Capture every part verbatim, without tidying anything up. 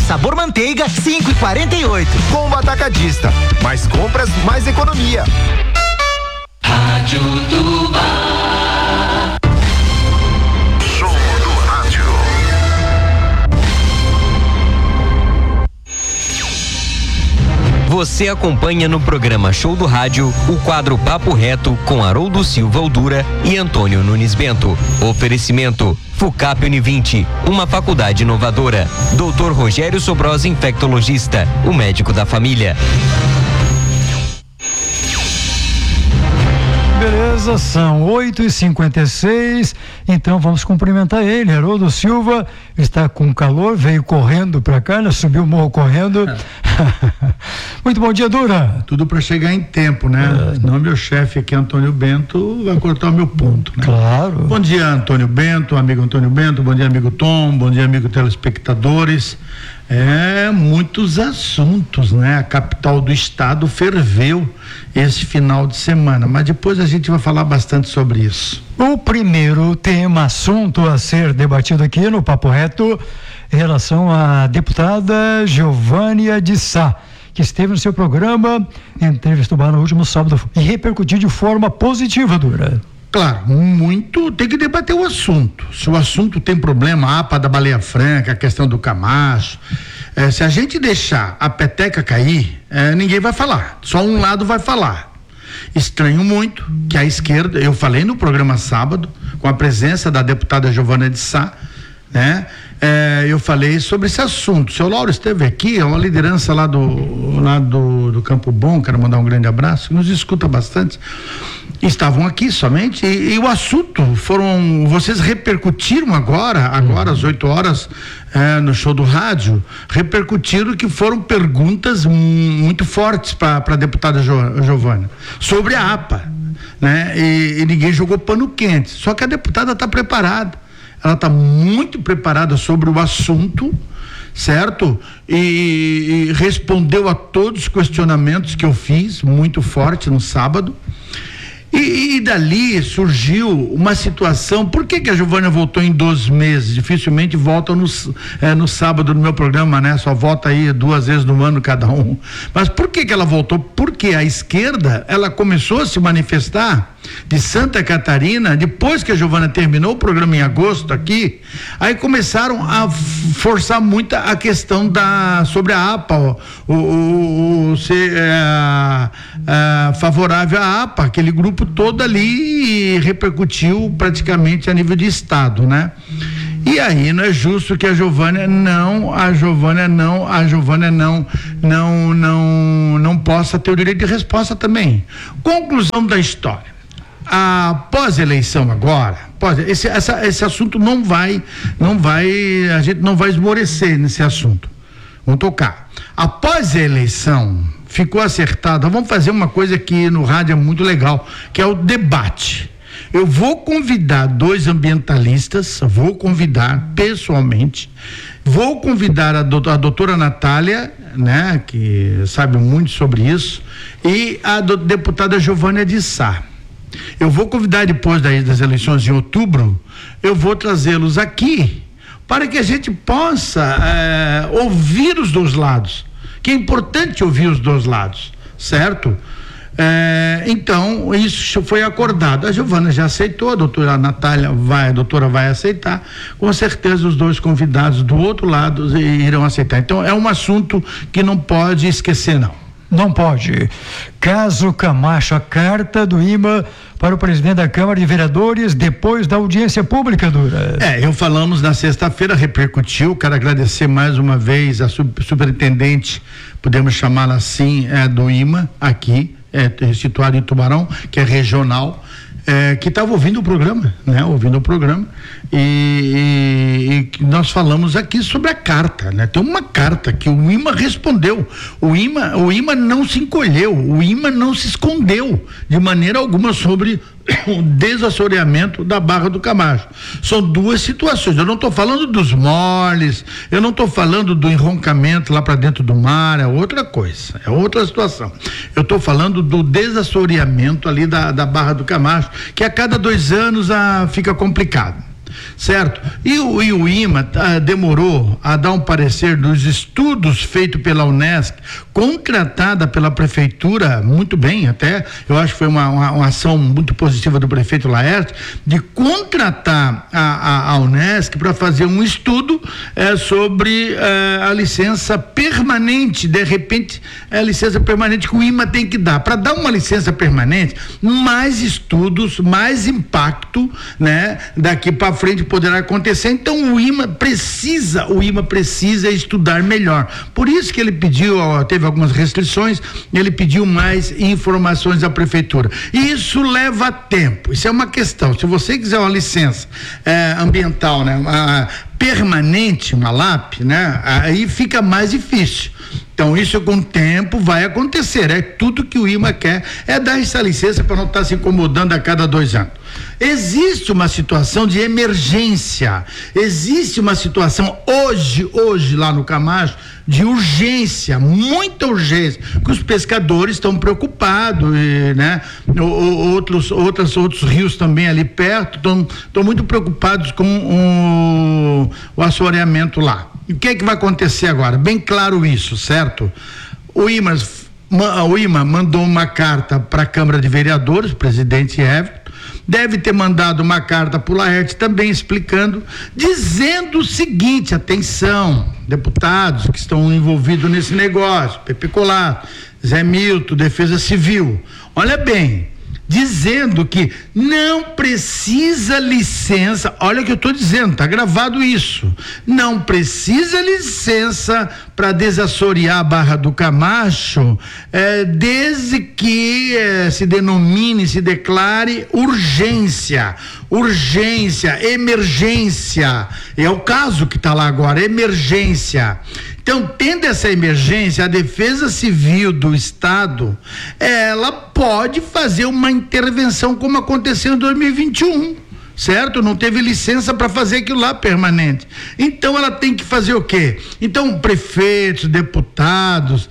sabor manteiga, cinco e quarenta e oito. Combo Atacadista. Mais compras, mais economia. Rádio Tuba. Show do rádio. Você acompanha no programa Show do Rádio o quadro Papo Reto com Haroldo Silva Aldura e Antônio Nunes Bento. Oferecimento Fucap Univinte, uma faculdade inovadora. doutor Rogério Sobrosa, infectologista, o médico da família. Beleza, são oito e cinquenta e seis, então vamos cumprimentar ele. Haroldo Silva está com calor, veio correndo para cá, né? Subiu o morro correndo. Muito bom dia, Dura. Tudo para chegar em tempo, né? É. Senão meu chefe aqui, Antônio Bento, vai cortar o meu ponto, né? Claro. Bom dia, Antônio Bento, amigo Antônio Bento, bom dia, amigo Tom, bom dia, amigo telespectadores. É, muitos assuntos, né? A capital do estado ferveu esse final de semana, mas depois a gente vai falar bastante sobre isso. O primeiro tema, assunto a ser debatido aqui no Papo Reto, em relação à deputada Giovânia de Sá, que esteve no seu programa, entrevistou no último sábado e repercutiu de forma positiva, Dura. Claro, muito, tem que debater o assunto. Se o assunto tem problema, a APA da Baleia Franca, a questão do Camacho, eh, se a gente deixar a peteca cair, eh, ninguém vai falar, só um lado vai falar. Estranho muito que a esquerda, eu falei no programa sábado, com a presença da deputada Giovânia de Sá, né? É, eu falei sobre esse assunto. O seu Lauro esteve aqui, é uma liderança lá do, lá do, do Campo Bom, quero mandar um grande abraço, que nos escuta bastante. Estavam aqui somente e, e o assunto foram, vocês repercutiram agora, agora às oito horas, é, no show do rádio, repercutiram que foram perguntas muito fortes para a deputada jo, Giovânia sobre a APA, né? E, e ninguém jogou pano quente, só que a deputada está preparada. Ela está muito preparada sobre o assunto, certo? E, e respondeu a todos os questionamentos que eu fiz, muito forte no sábado. E, e dali surgiu uma situação. Por que que a Giovânia voltou em dois meses? Dificilmente volta no, é, no sábado no meu programa, né? Só volta aí duas vezes no ano cada um. Mas por que que ela voltou? Porque a esquerda, ela começou a se manifestar de Santa Catarina, depois que a Giovânia terminou o programa em agosto aqui, aí começaram a forçar muito a questão da, sobre a APA, ó, o, o, o ser é, é, favorável à APA, aquele grupo todo ali repercutiu praticamente a nível de estado, né? E aí não é justo que a Giovânia não, a Giovânia não, a Giovânia não, não, não, não possa ter o direito de resposta também. Conclusão da história. A pós-eleição agora, pós, esse, essa, esse assunto não vai, não vai, a gente não vai esmorecer nesse assunto. Vamos tocar. Após a eleição, ficou acertado, vamos fazer uma coisa que no rádio é muito legal, que é o debate. Eu vou convidar dois ambientalistas, vou convidar pessoalmente, vou convidar a, doutora, a doutora Natália, né, que sabe muito sobre isso, e a do, deputada Giovânia de Sá. Eu vou convidar depois das, das eleições em outubro, eu vou trazê-los aqui para que a gente possa é, ouvir os dois lados, que é importante ouvir os dois lados, certo? É, então, isso foi acordado. A Giovânia já aceitou, a doutora Natália vai, a doutora vai aceitar, com certeza os dois convidados do outro lado irão aceitar. Então, é um assunto que não pode esquecer, não. Não pode. Caso Camacho, a carta do I M A para o presidente da Câmara de Vereadores depois da audiência pública, Dura. É, eu falamos na sexta-feira, repercutiu, quero agradecer mais uma vez a sub, superintendente, podemos chamá-la assim, é, do I M A, aqui, é, situado em Tubarão, que é regional, é, que estava ouvindo o programa, né? Ouvindo o programa e, e, e nós falamos aqui sobre a carta, né? Tem uma carta que o I M A respondeu, o I M A, o I M A não se encolheu, o I M A não se escondeu de maneira alguma sobre o desassoreamento da Barra do Camacho. São duas situações. Eu não estou falando dos moles, eu não estou falando do enroncamento lá para dentro do mar, é outra coisa, é outra situação. Eu estou falando do desassoreamento ali da, da Barra do Camacho, que a cada dois anos ah, fica complicado. certo? E o, e o I M A ah, demorou a dar um parecer dos estudos feitos pela Unesc, contratada pela prefeitura, muito bem até, eu acho que foi uma, uma, uma ação muito positiva do prefeito Laerte, de contratar a, a, a Unesc para fazer um estudo eh, sobre eh, a licença permanente, de repente é a licença permanente que o I M A tem que dar. Para dar uma licença permanente, mais estudos, mais impacto, né? Daqui para frente poderá acontecer. Então o I M A precisa, o I M A precisa estudar melhor. Por isso que ele pediu, teve algumas restrições, ele pediu mais informações à prefeitura. E isso leva tempo. Isso é uma questão. Se você quiser uma licença é, ambiental, né? Uma, permanente, uma L A P, né? Aí fica mais difícil. Então isso com o tempo vai acontecer. É tudo que o I M A quer é dar essa licença para não estar tá se incomodando a cada dois anos. Existe uma situação de emergência. Existe uma situação hoje, hoje lá no Camacho, de urgência, muita urgência, que os pescadores estão preocupados, e, né? O, o, outros, outros, outros rios também ali perto estão, estão muito preocupados com o, o assoreamento lá. E o que é que vai acontecer agora? Bem claro isso, certo? O I M A, o I M A mandou uma carta para a Câmara de Vereadores, o presidente Everton, deve ter mandado uma carta para o Laerte também explicando, dizendo o seguinte: atenção, deputados que estão envolvidos nesse negócio, Pepe Colato, Zé Milton, Defesa Civil, olha bem, dizendo que não precisa licença, olha o que eu estou dizendo, está gravado isso, não precisa licença para desassorear a Barra do Camacho, eh, desde que eh, se denomine, se declare urgência, urgência, emergência, é o caso que está lá agora, emergência. Então, tendo essa emergência, a Defesa Civil do Estado, ela pode fazer uma intervenção como aconteceu em dois mil e vinte e um, certo? Não teve licença para fazer aquilo lá permanente. Então, ela tem que fazer o quê? Então, prefeitos, deputados,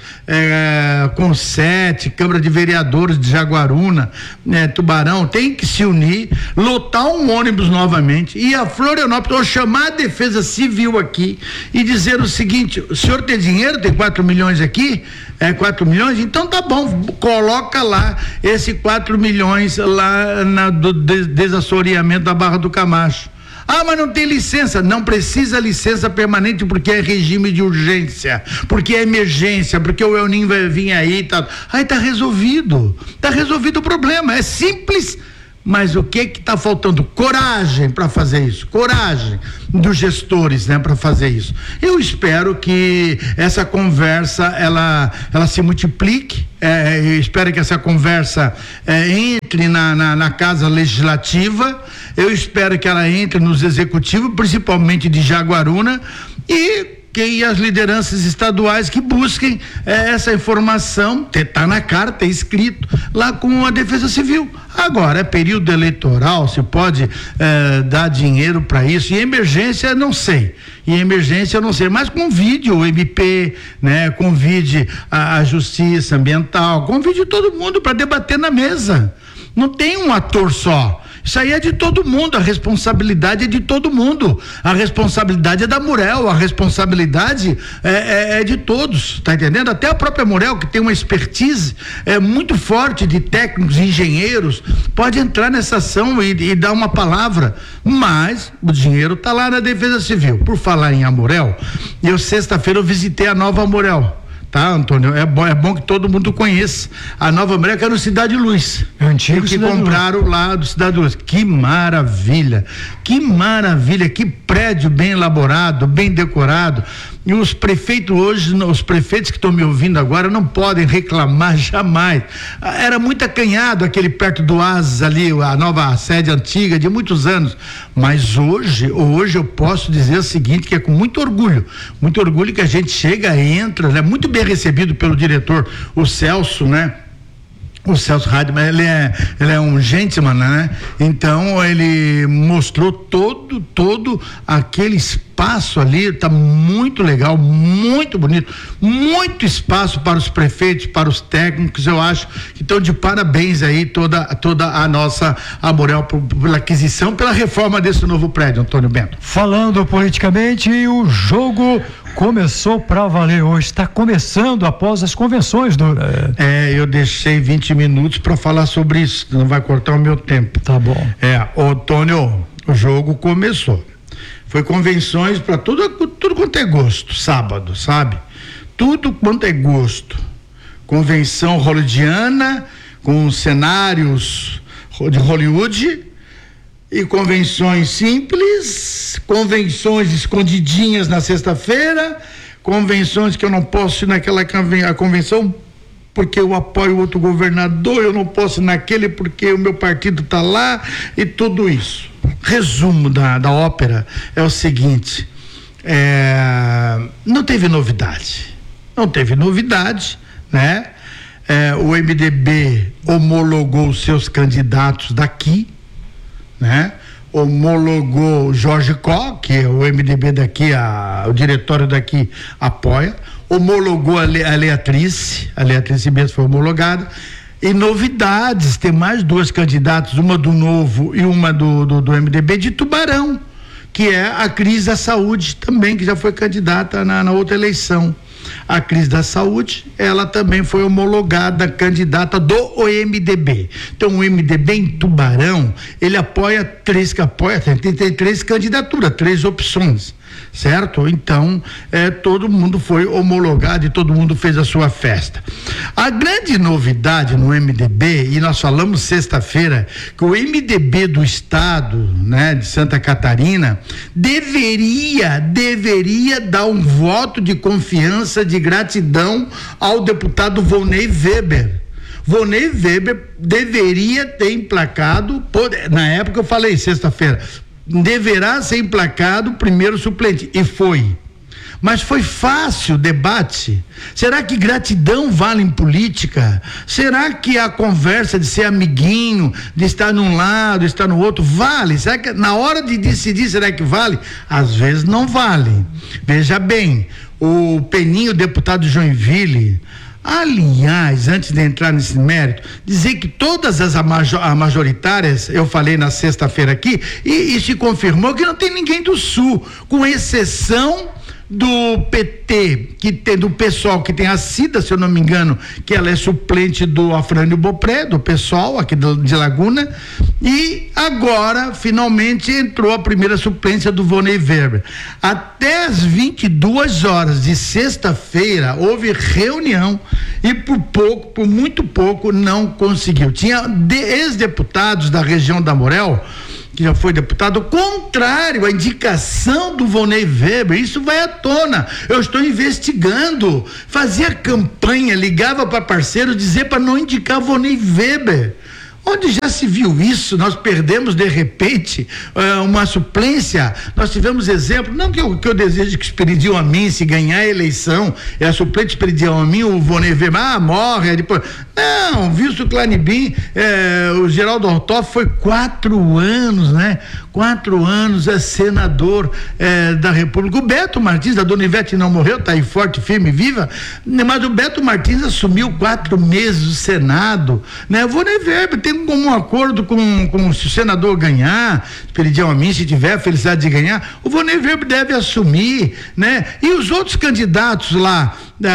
é, Consete, Câmara de Vereadores de Jaguaruna, né, Tubarão, tem que se unir, lotar um ônibus novamente, ir a Florianópolis, ou chamar a Defesa Civil aqui e dizer o seguinte: o senhor tem dinheiro, tem quatro milhões aqui? É quatro milhões? Então tá bom, coloca lá esse quatro milhões lá na, do des, desassoreamento da Barra do Camacho. Ah, mas não tem licença. Não precisa licença permanente porque é regime de urgência, porque é emergência, porque o El Niño vai vir aí e tal. Aí tá resolvido, tá resolvido o problema, é simples. Mas o que que está faltando? Coragem para fazer isso, coragem dos gestores, né, para fazer isso. Eu espero que essa conversa ela, ela se multiplique. É, eu espero que essa conversa é, entre na, na, na casa legislativa. Eu espero que ela entre nos executivos, principalmente de Jaguaruna, e que as lideranças estaduais que busquem eh, essa informação, está na carta, é escrito lá com a Defesa Civil. Agora, é período eleitoral, se pode eh, dar dinheiro para isso. E emergência, não sei. E emergência, eu não sei. Mas convide o M P, né? Convide a, a Justiça Ambiental, convide todo mundo para debater na mesa. Não tem um ator só. Isso aí é de todo mundo, a responsabilidade é de todo mundo, a responsabilidade é da Murel, a responsabilidade é, é, é de todos, tá entendendo? Até a própria Murel, que tem uma expertise é, muito forte de técnicos e engenheiros, pode entrar nessa ação e, e dar uma palavra, mas o dinheiro tá lá na Defesa Civil. Por falar em Amurel, eu sexta-feira eu visitei a Nova Amurel. Tá, Antônio? É bom, é bom que todo mundo conheça. A Nova Amurel, que era no Cidade Luz. É antigo que Cidade compraram Luz. Lá do Cidade Luz. Que maravilha! Que maravilha! Que prédio bem elaborado, bem decorado. E os prefeitos hoje, os prefeitos que estão me ouvindo agora não podem reclamar jamais. Era muito acanhado aquele perto do Asas ali, a nova sede antiga de muitos anos. Mas hoje, hoje eu posso dizer o seguinte, que é com muito orgulho, muito orgulho que a gente chega, entra, é né? Muito bem recebido pelo diretor, o Celso, né? o Celso Radman, ele é, ele é um gentleman, né? Então ele mostrou todo, todo aquele espaço ali, tá muito legal, muito bonito, muito espaço para os prefeitos, para os técnicos, eu acho que estão de parabéns aí toda, toda a nossa Amurel pela aquisição, pela reforma desse novo prédio, Antônio Bento. Falando politicamente, o jogo começou para valer hoje, está começando após as convenções do... É, eu deixei vinte minutos para falar sobre isso, não vai cortar o meu tempo. Tá bom. É, Antônio, o jogo começou. Foi convenções para tudo, tudo quanto é gosto, sábado, sabe? Tudo quanto é gosto. Convenção hollywoodiana, com cenários de Hollywood, e convenções simples, convenções escondidinhas na sexta-feira, convenções que eu não posso ir naquela a convenção porque eu apoio outro governador, eu não posso ir naquele porque o meu partido está lá, e tudo isso. Resumo da, da ópera é o seguinte, é, não teve novidade, não teve novidade, né? É, o M D B homologou os seus candidatos daqui, né? Homologou Jorge Có, que é o M D B daqui, a, o diretório daqui apoia, homologou a, Le, a Leatrice, a Leatrice mesmo foi homologada, e novidades, tem mais duas candidatas, uma do Novo e uma do, do, do M D B de Tubarão, que é a Cris da Saúde também, que já foi candidata na, na outra eleição. A Cris da Saúde, ela também foi homologada candidata do M D B. Então o M D B em Tubarão, ele apoia três, que apoia, tem, tem três candidaturas, três opções, certo? Então é, todo mundo foi homologado e todo mundo fez a sua festa. A grande novidade no M D B, e nós falamos sexta-feira, que o M D B do estado, né, de Santa Catarina, deveria, deveria dar um voto de confiança, de gratidão ao deputado Volney Weber. Volney Weber deveria ter emplacado, na época eu falei, sexta-feira, deverá ser emplacado o primeiro suplente, e foi. Mas foi fácil o debate. Será que gratidão vale em política? Será que a conversa de ser amiguinho, de estar num lado, estar no outro, vale? Será que na hora de decidir, será que vale? Às vezes não vale. Veja bem, o Peninho, deputado de Joinville, aliás, antes de entrar nesse mérito, dizer que todas as majoritárias, eu falei na sexta-feira aqui, e, e se confirmou que não tem ninguém do Sul, com exceção do P T, que tem, do pessoal que tem a Cida, se eu não me engano, que ela é suplente do Afrânio Bopré, do pessoal aqui do, de Laguna, e agora finalmente entrou a primeira suplência do Volney Weber. Até às vinte e duas horas de sexta-feira houve reunião e por pouco, por muito pouco não conseguiu. Tinha de, ex-deputados da região da Amurel, que já foi deputado, contrário à indicação do Volney Weber. Isso vai à tona. Eu estou investigando. Fazia campanha, ligava para parceiros, dizer para não indicar Volney Weber. Onde já se viu isso? Nós perdemos de repente uh, uma suplência. Nós tivemos exemplo, não que eu, que eu desejo que Esperidião Amin, se ganhar a eleição, é a suplente Esperidião Amin, o Volney Weber, ah, morre, depois. Não, visto o Clanibim, eh, o Geraldo Ortoff foi quatro anos, né? Quatro anos é senador eh, da República. O Beto Martins, a dona Ivete não morreu, tá aí forte, firme, viva, mas o Beto Martins assumiu quatro meses o Senado, né? O Volney Weber tem como um acordo com, com se o senador ganhar, Esperidião Amin, se tiver a felicidade de ganhar, o Volney Weber deve assumir, né? E os outros candidatos lá,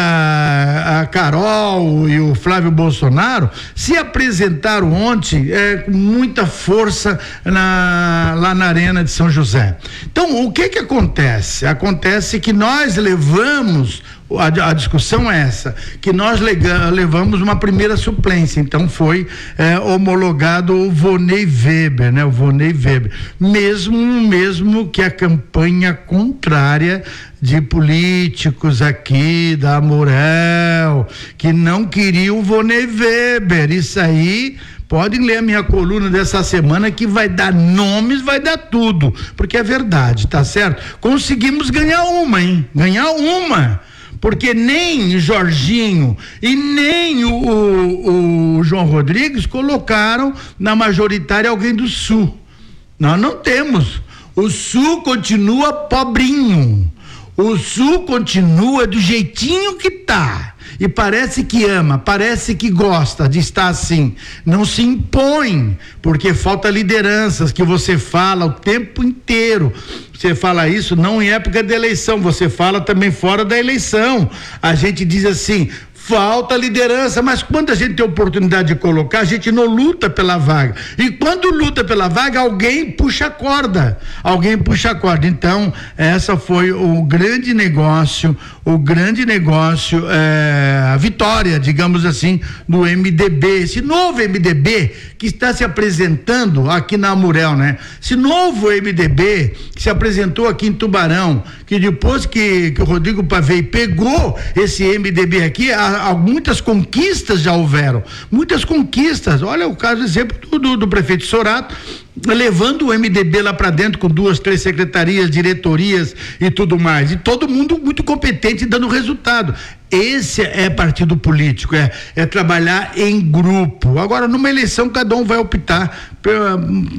a, a Carol e o Flávio Bolsonaro, se apresentaram ontem é, com muita força na, lá na Arena de São José. Então, o que que acontece? Acontece que nós levamos, a, a discussão é essa, que nós lega, levamos uma primeira suplência, então foi é, homologado o Volney Weber, né? O Volney Weber, mesmo, mesmo que a campanha contrária de políticos aqui da Amurel, que não queriam o Volney Weber. Isso aí, podem ler a minha coluna dessa semana, que vai dar nomes, vai dar tudo, porque é verdade, tá certo? Conseguimos ganhar uma, hein? Ganhar uma, porque nem Jorginho e nem o, o, o João Rodrigues colocaram na majoritária alguém do Sul. Nós não temos. O Sul continua pobrinho. O Sul continua do jeitinho que tá. E parece que ama, parece que gosta de estar assim. Não se impõe, porque falta lideranças, que você fala o tempo inteiro. Você fala isso não em época de eleição, você fala também fora da eleição. A gente diz assim, falta liderança, mas quando a gente tem oportunidade de colocar, a gente não luta pela vaga. E quando luta pela vaga, alguém puxa a corda. Alguém puxa a corda. Então, essa foi o grande negócio, o grande negócio, é, a vitória, digamos assim, do M D B. Esse novo M D B que está se apresentando aqui na Amurel, né? Esse novo M D B que se apresentou aqui em Tubarão, que depois que, que o Rodrigo Pavei pegou esse M D B aqui, a, a, muitas conquistas já houveram, muitas conquistas. Olha o caso, exemplo do, do, do prefeito Sorato, levando o M D B lá para dentro com duas, três secretarias, diretorias e tudo mais, e todo mundo muito competente dando resultado. Esse é partido político, é, é trabalhar em grupo. Agora, numa eleição, cada um vai optar pela,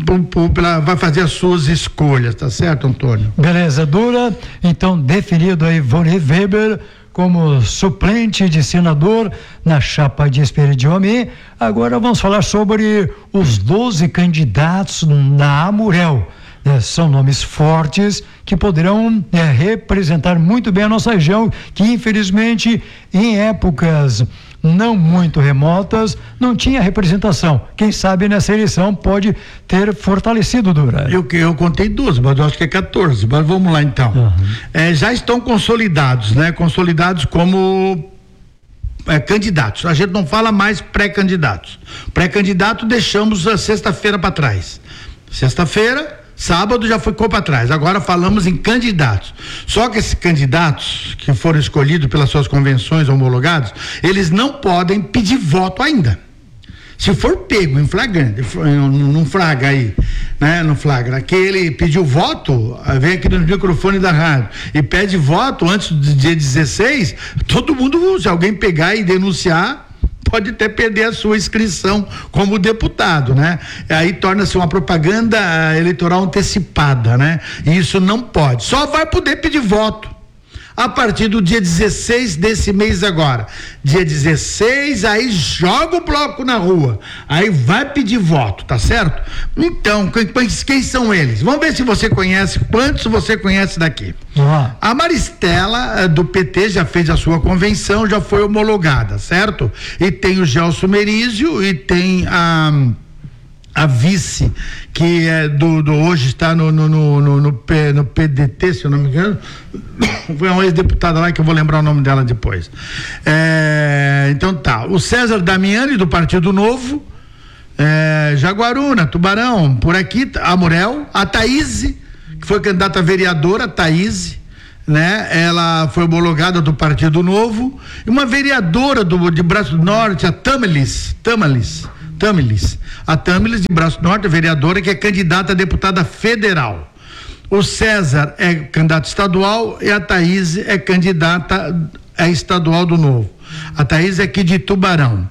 pela, vai fazer as suas escolhas, tá certo, Antônio? Beleza, Dura. Então, definido aí Vone Weber como suplente de senador na chapa de Esperidione. Agora vamos falar sobre os doze candidatos na Amurel. É, são nomes fortes que poderão é, representar muito bem a nossa região, que infelizmente em épocas não muito remotas não tinha representação. Quem sabe nessa eleição pode ter fortalecido, Dura. Eu, eu contei doze, mas eu acho que é quatorze, mas vamos lá então. Uhum. É, já estão consolidados, né? Consolidados como É, candidatos. A gente não fala mais pré-candidatos. Pré-candidato deixamos a sexta-feira para trás. Sexta-feira, sábado já ficou para trás. Agora falamos em candidatos. Só que esses candidatos que foram escolhidos pelas suas convenções homologadas, eles não podem pedir voto ainda. Se for pego em flagrante, num flagra aí, né? No flagra, que ele pediu voto, vem aqui no microfone da rádio e pede voto antes do dia dezesseis, todo mundo, se alguém pegar e denunciar, pode até perder a sua inscrição como deputado, né? Aí torna-se uma propaganda eleitoral antecipada, né? E isso não pode. Só vai poder pedir voto a partir do dia dezesseis desse mês agora. Dia dezesseis, aí joga o bloco na rua, aí vai pedir voto, tá certo? Então, quem, quem são eles? Vamos ver se você conhece, quantos você conhece daqui. Uhum. A Maristela, do P T, já fez a sua convenção, já foi homologada, certo? E tem o Gelson Merizio e tem a... a vice, que é do, do hoje está no, no, no, no, no, P, no P D T, se eu não me engano, foi uma ex-deputada lá que eu vou lembrar o nome dela depois. É, então tá, o César Damiani, do Partido Novo, é, Jaguaruna, Tubarão, por aqui, Amurel, a Thaíse, que foi candidata a vereadora, Thaíse, né? Ela foi homologada do Partido Novo, e uma vereadora do, de Braço do Norte, a Tamilis, Tamilis, Tamilis, a Tamilis de Braço Norte, vereadora, que é candidata a deputada federal. O César é candidato estadual e a Thaís é candidata a estadual do Novo. A Thaís é aqui de Tubarão.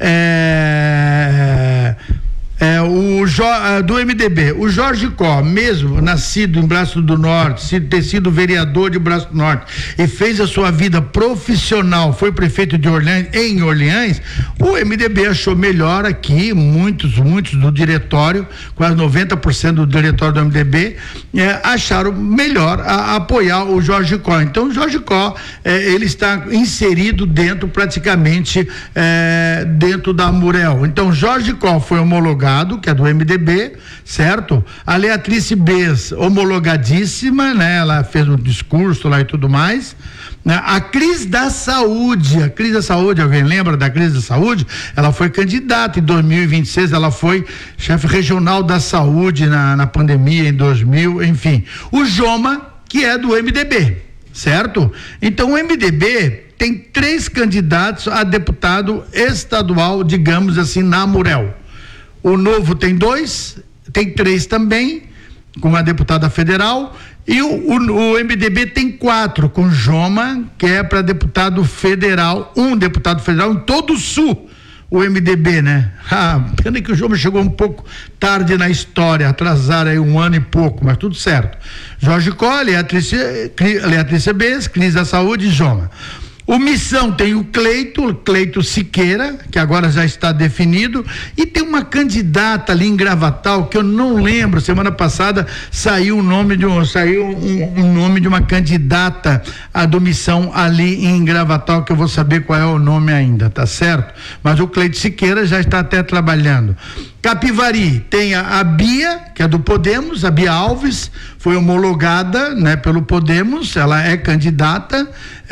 É... É, o jo, do M D B, o Jorge Có, mesmo nascido em Braço do Norte, ter sido vereador de Braço do Norte e fez a sua vida profissional, foi prefeito de Orleans, em Orleans, o M D B achou melhor aqui, muitos, muitos do diretório, quase noventa por cento do diretório do M D B, é, acharam melhor a, a apoiar o Jorge Có. Então, o Jorge Có, é, ele está inserido dentro, praticamente, é, dentro da Amurel. Então, Jorge Có foi homologado, que é do M D B, certo? A Leatrice Bez, homologadíssima, né? Ela fez um discurso lá e tudo mais, né? A Cris da Saúde, a Cris da Saúde, alguém lembra da Cris da Saúde? Ela foi candidata em dois mil e vinte e seis, ela foi chefe regional da saúde na, na pandemia em dois mil, enfim. O Joma, que é do M D B, certo? Então o M D B tem três candidatos a deputado estadual, digamos assim, na Amurel. O Novo tem dois, tem três também, com uma deputada federal, E o, o, o M D B tem quatro, com Joma, que é para deputado federal, um deputado federal em todo o Sul, o M D B, né? Ah, pena que o Joma chegou um pouco tarde na história, atrasaram aí um ano e pouco, mas tudo certo. Jorge Colli, Leatrícia Bez, Cris da Saúde e Joma. O Missão tem o Cleito, Cleito Siqueira, que agora já está definido, e tem uma candidata ali em Gravatal, que eu não lembro, semana passada saiu o nome de um, saiu um, um nome de uma candidata a do Missão ali em Gravatal, que eu vou saber qual é o nome ainda, tá certo? Mas o Cleito Siqueira já está até trabalhando. Capivari tem a, a Bia, que é do Podemos, a Bia Alves, foi homologada, né, pelo Podemos, ela é candidata,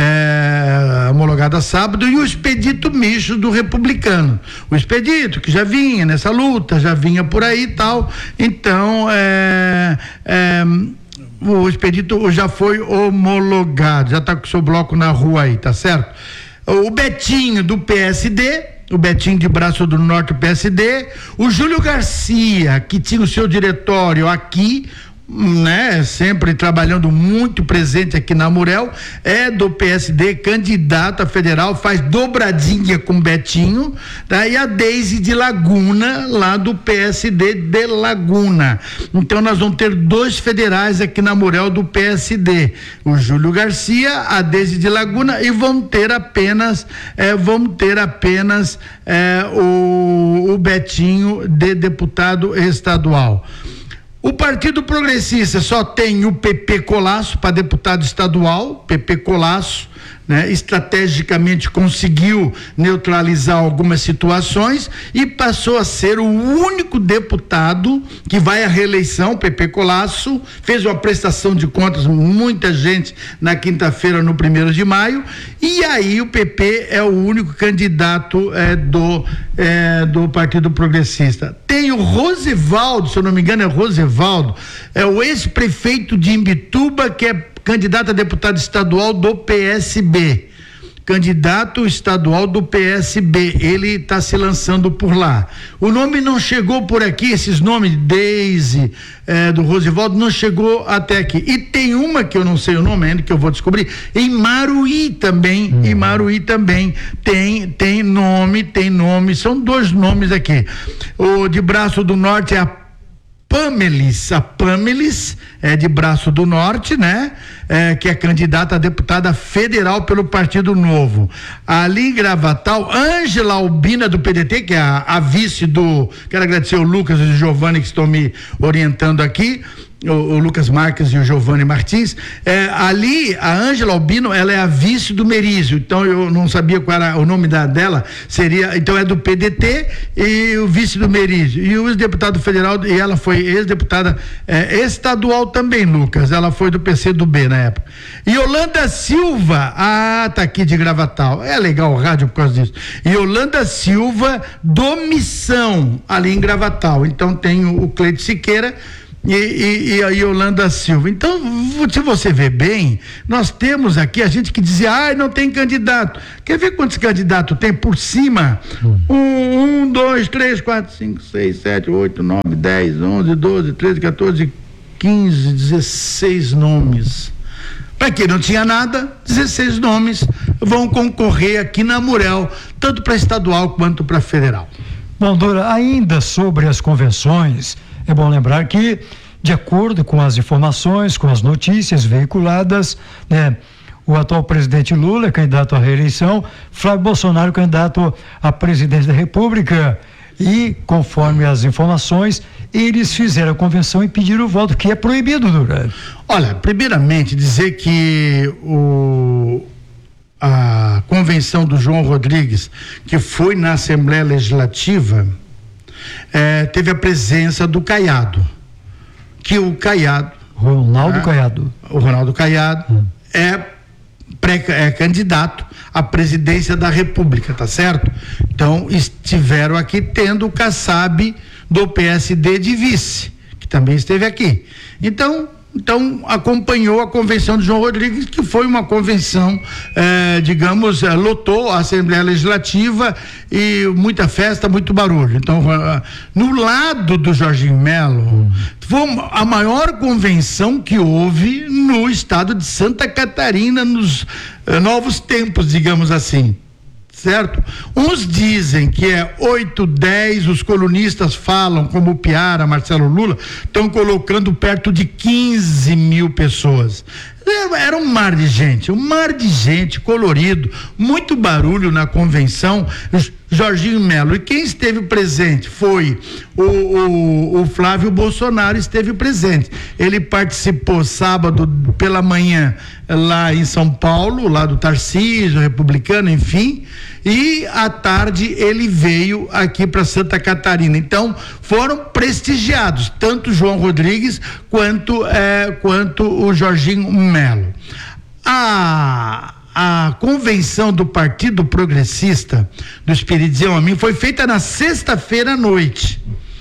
é, homologada sábado, e o Expedito Micho do Republicano. O Expedito, que já vinha nessa luta, já vinha por aí e tal, então, é, é, o Expedito já foi homologado, já está com o seu bloco na rua aí, tá certo? O Betinho do P S D, o Betinho de Braço do Norte, P S D, o Júlio Garcia, que tinha o seu diretório aqui, né, sempre trabalhando muito presente aqui na Murel, é do P S D, candidato a federal, faz dobradinha com o Betinho, tá? E a Deise de Laguna, lá do P S D de Laguna. Então nós vamos ter dois federais aqui na Murel do P S D, o Júlio Garcia, a Deise de Laguna, e vão ter apenas, é, vamos ter apenas é, o, o Betinho de deputado estadual. O Partido Progressista só tem o P P Colasso para deputado estadual, P P Colasso, né, estrategicamente conseguiu neutralizar algumas situações e passou a ser o único deputado que vai à reeleição. P P Colasso fez uma prestação de contas, muita gente na quinta-feira, no primeiro de maio, e aí o P P é o único candidato é, do, é, do Partido Progressista. Tem o Rosevaldo, se eu não me engano é Rosevaldo, é o ex-prefeito de Imbituba, que é candidato a deputado estadual do P S B, candidato estadual do P S B, ele está se lançando por lá. O nome não chegou por aqui, esses nomes, Deise, é, do Rosevaldo, não chegou até aqui. E tem uma que eu não sei o nome ainda, que eu vou descobrir, em Maruí também, hum. em Maruí também tem, tem nome, tem nome, são dois nomes aqui. O de Braço do Norte é a Pamelis, a Pamelis é de Braço do Norte, né? É, que é candidata a deputada federal pelo Partido Novo. Ali em Gravatal, Ângela Albina do P D T, que é a, a vice do, quero agradecer o Lucas e o Giovanni que estão me orientando aqui, o, o Lucas Marques e o Giovanni Martins, é, ali a Ângela Albino, ela é a vice do Merizio, então eu não sabia qual era o nome da, dela, seria, então é do P D T e o vice do Merizio, e o ex-deputado federal, e ela foi ex-deputada é, estadual também, Lucas, ela foi do P C do B na época. E Yolanda Silva, ah, tá aqui de Gravatal, é legal o rádio por causa disso, e Yolanda Silva do Missão, ali em Gravatal, então tem o, o Cleito Siqueira E, e, e a Yolanda Silva. Então, se você vê bem, nós temos aqui a gente que dizia, ah, não tem candidato. Quer ver quantos candidatos tem por cima? Um, um, dois, três, quatro, cinco, seis, sete, oito, nove, dez, onze, doze, treze, quatorze, quinze, dezesseis nomes. Para quem não tinha nada, dezesseis nomes vão concorrer aqui na Murel, tanto para estadual quanto para federal. Bom, Dora, ainda sobre as convenções, é bom lembrar que, de acordo com as informações, com as notícias veiculadas, né, o atual presidente Lula é candidato à reeleição, Flávio Bolsonaro candidato à presidência da República, e, conforme as informações, eles fizeram a convenção e pediram o voto, que é proibido, Dora. Olha, primeiramente dizer que o a convenção do João Rodrigues, que foi na Assembleia Legislativa, É, teve a presença do Caiado, que o Caiado, Ronaldo é, Caiado, o Ronaldo Caiado hum. é, pré, é candidato à presidência da República, tá certo? Então estiveram aqui tendo o Kassab do P S D de vice, que também esteve aqui. Então então acompanhou a convenção de João Rodrigues, que foi uma convenção, eh, digamos, eh, lotou a Assembleia Legislativa e muita festa, muito barulho. Então, uh, no lado do Jorginho Melo, foi a maior convenção que houve no estado de Santa Catarina nos uh, novos tempos, digamos assim. Certo? Uns dizem que é oito, dez, os colunistas falam, como o Piara, Marcelo Lula, estão colocando perto de quinze mil pessoas. Era um mar de gente, um mar de gente, colorido, muito barulho na convenção. Jorginho Melo, e quem esteve presente foi o, o, o Flávio Bolsonaro, esteve presente. Ele participou sábado pela manhã lá em São Paulo, lá do Tarcísio, republicano, enfim, e à tarde ele veio aqui para Santa Catarina. Então foram prestigiados tanto João Rodrigues quanto é, quanto o Jorginho Melo. A A convenção do Partido Progressista do Espiridião Amin foi feita na sexta-feira à noite.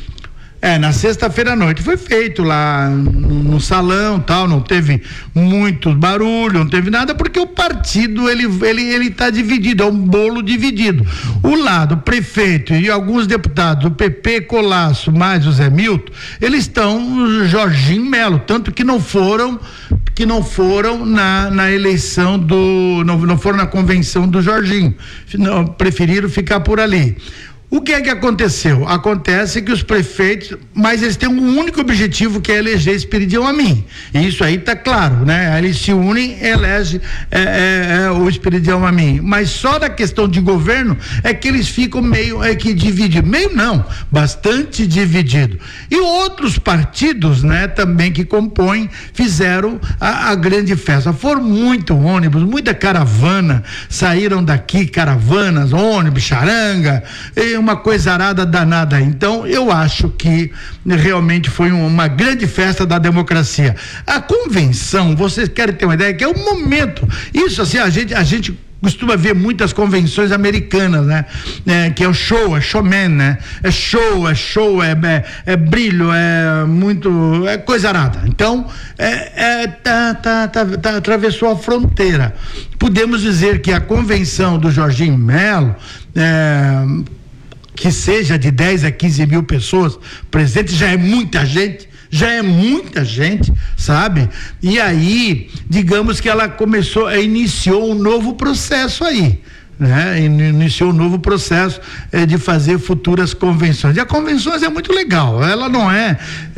É, na sexta-feira à noite. Foi feito lá no, no salão, tal, não teve muito barulho, não teve nada, porque o partido, ele, ele, ele tá dividido, é um bolo dividido. O lado, prefeito e alguns deputados, o P P Colasso, mais o Zé Milton, eles estão Jorginho Melo, tanto que não foram que não foram na, na eleição do, não, não foram na convenção do Jorginho, não, preferiram ficar por ali. O que é que aconteceu? Acontece que os prefeitos, mas eles têm um único objetivo, que é eleger Espiridião Amin. E isso aí tá claro, né? Eles se unem e elegem é, é, é, o Espiridião Amin. Mas só na questão de governo é que eles ficam meio é que divididos. Meio não, bastante dividido. E outros partidos, né, também que compõem, fizeram a, a grande festa. Foram muito ônibus, muita caravana, saíram daqui caravanas, ônibus, charanga, e uma coisa arada danada. Então eu acho que realmente foi uma grande festa da democracia. A convenção, vocês querem ter uma ideia, que é o momento, isso assim, a gente, a gente costuma ver muitas convenções americanas, né? É, que é o show, é showman, né? É show, é show, é, é, é brilho, é muito, é coisa arada. Então, é, é, tá, tá, tá, tá, atravessou a fronteira. Podemos dizer que a convenção do Jorginho Melo, é, que seja de dez a quinze mil pessoas presentes, já é muita gente, já é muita gente, sabe? E aí, digamos que ela começou, iniciou um novo processo aí, né? Iniciou um novo processo eh, de fazer futuras convenções. E a convenções é muito legal, ela não é,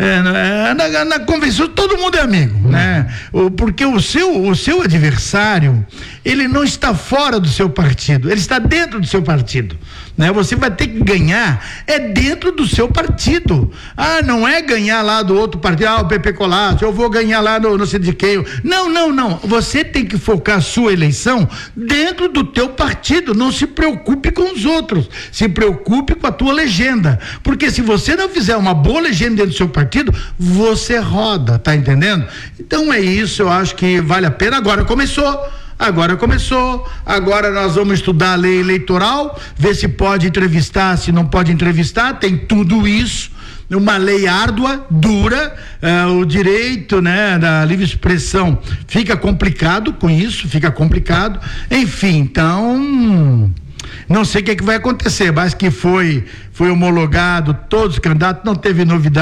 é na, na convenção todo mundo é amigo, né? O, porque o seu, o seu adversário, ele não está fora do seu partido, ele está dentro do seu partido, né? Você vai ter que ganhar é dentro do seu partido. Ah, não é ganhar lá do outro partido, ah, o P P Colasso, eu vou ganhar lá no, no sindicato. Não, não, não. Você tem que focar a sua eleição dentro do teu partido. Não se preocupe com os outros. Se preocupe com a tua legenda. Porque se você não fizer uma boa legenda dentro do seu partido, você roda, tá entendendo? Então é isso, eu acho que vale a pena. Agora começou. Agora começou, agora nós vamos estudar a lei eleitoral, ver se pode entrevistar, se não pode entrevistar, tem tudo isso, uma lei árdua, dura, eh, o direito, né, da livre expressão fica complicado com isso, fica complicado, enfim, então não sei o que, é que vai acontecer, mas que foi, foi homologado todos os candidatos, não teve novidade.